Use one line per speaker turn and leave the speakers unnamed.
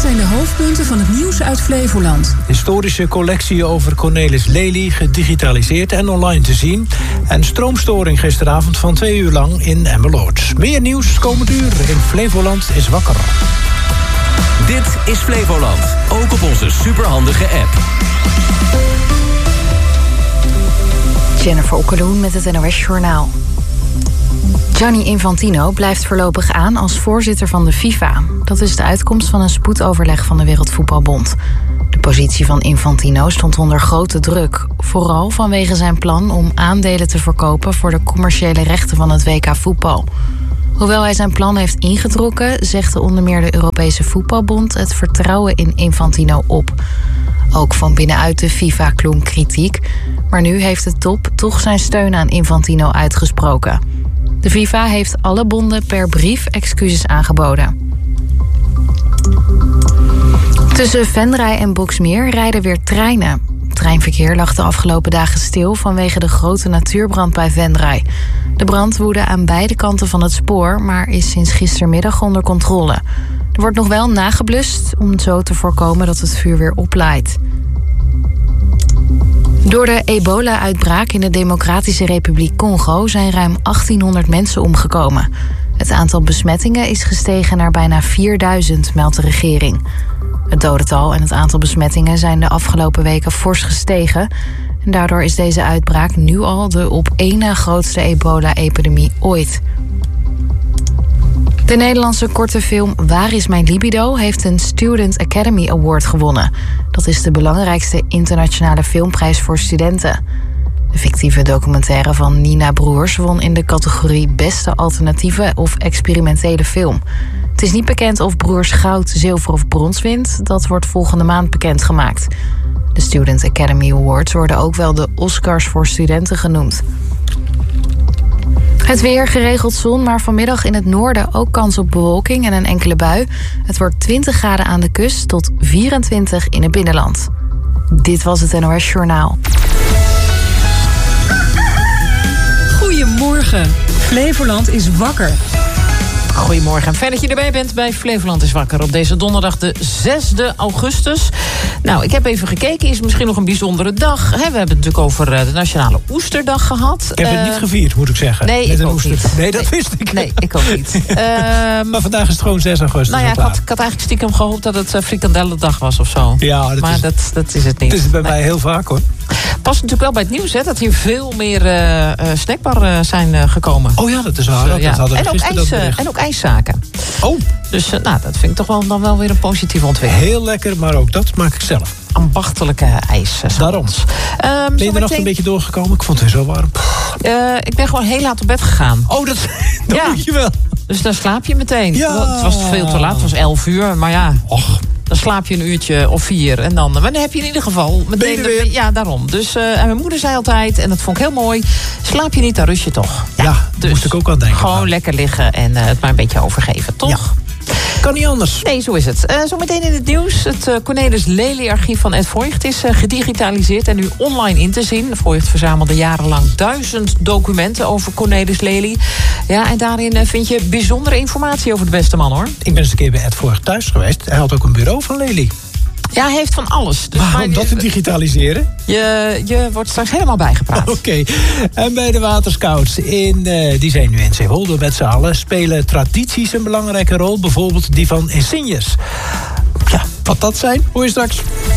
zijn de hoofdpunten van het nieuws uit Flevoland.
Historische collectie over Cornelis Lely gedigitaliseerd en online te zien. En stroomstoring gisteravond van 2 uur lang in Emmeloord. Meer nieuws komend uur in Flevoland is wakker.
Dit is Flevoland, ook op onze superhandige app.
Jennifer Okkeloen met het NOS Journaal. Gianni Infantino blijft voorlopig aan als voorzitter van de FIFA. Dat is de uitkomst van een spoedoverleg van de Wereldvoetbalbond. De positie van Infantino stond onder grote druk. Vooral vanwege zijn plan om aandelen te verkopen voor de commerciële rechten van het WK voetbal. Hoewel hij zijn plan heeft ingetrokken, zegt onder meer de Europese Voetbalbond het vertrouwen in Infantino op. Ook van binnenuit de FIFA klonk kritiek. Maar nu heeft de top toch zijn steun aan Infantino uitgesproken. De FIFA heeft alle bonden per brief excuses aangeboden. Tussen Venray en Boxmeer rijden weer treinen. Treinverkeer lag de afgelopen dagen stil vanwege de grote natuurbrand bij Venray. De brand woedde aan beide kanten van het spoor, maar is sinds gistermiddag onder controle. Er wordt nog wel nageblust om zo te voorkomen dat het vuur weer oplaait. Door de ebola-uitbraak in de Democratische Republiek Congo zijn ruim 1800 mensen omgekomen. Het aantal besmettingen is gestegen naar bijna 4000, meldt de regering. Het dodental en het aantal besmettingen zijn de afgelopen weken fors gestegen. En daardoor is deze uitbraak nu al de op één na grootste ebola-epidemie ooit. De Nederlandse korte film Waar is mijn libido heeft een Student Academy Award gewonnen. Dat is de belangrijkste internationale filmprijs voor studenten. De fictieve documentaire van Nina Broers won in de categorie Beste Alternatieve of Experimentele Film. Het is niet bekend of Broers goud, zilver of brons wint. Dat wordt volgende maand bekendgemaakt. De Student Academy Awards worden ook wel de Oscars voor studenten genoemd. Het weer, geregeld zon, maar vanmiddag in het noorden ook kans op bewolking en een enkele bui. Het wordt 20 graden aan de kust tot 24 in het binnenland. Dit was het NOS Journaal.
Goedemorgen. Flevoland is wakker.
Goedemorgen. Fijn dat je erbij bent bij Flevoland is wakker op deze donderdag de 6e augustus. Nou, ik heb even gekeken. Is misschien nog een bijzondere dag. We hebben het natuurlijk over de Nationale Oesterdag gehad.
Ik heb het niet gevierd, moet ik zeggen.
Nee, ik ook niet.
Nee, dat wist ik.
Nee, ik ook niet.
Maar vandaag is het gewoon 6 augustus.
Nou ja, ik had eigenlijk stiekem gehoopt dat het frikandellendag was of zo.
Ja,
dat is het niet.
Het is bij mij heel vaak, hoor.
Past natuurlijk wel bij het nieuws, hè, dat hier veel meer snackbar zijn gekomen.
Oh ja, dat is waar.
Dus,
dat hadden we gisteren
en ook ijszaken.
Oh.
Dus dat vind ik toch wel, dan wel weer een positieve ontwikkeling.
Heel lekker, maar ook dat maak ik zelf.
Ambachtelijke ijs.
Daarom. Ben je er nog een beetje doorgekomen? Ik vond het weer zo warm.
Ik ben gewoon heel laat op bed gegaan.
Oh, dat moet je wel.
Dus dan slaap je meteen.
Ja.
Het was veel te laat, het was 11 uur. Maar ja, dan slaap je een uurtje of 4. En dan heb je in ieder geval meteen
weer.
Ja, daarom. Dus en mijn moeder zei altijd, en dat vond ik heel mooi, slaap je niet, dan rust je toch.
Ja, daar moest ik ook aan denken.
Gewoon lekker liggen en het maar een beetje overgeven, toch?
Ja. Kan niet anders.
Nee, zo is het. Zometeen in het nieuws. Het Cornelis Lely-archief van Ed Voigt is gedigitaliseerd en nu online in te zien. Voigt verzamelde jarenlang 1000 documenten over Cornelis Lely. Ja, en daarin vind je bijzondere informatie over de beste man, hoor.
Ik ben eens een keer bij Ed Voigt thuis geweest. Hij had ook een bureau van Lely.
Ja, hij heeft van alles. Dus
om dat te digitaliseren?
Je wordt straks helemaal bijgepraat.
Oké. En bij de waterscouts, die zijn nu in Zeewolde met z'n allen, spelen tradities een belangrijke rol. Bijvoorbeeld die van Insignes. Ja, wat dat zijn, hoor je straks.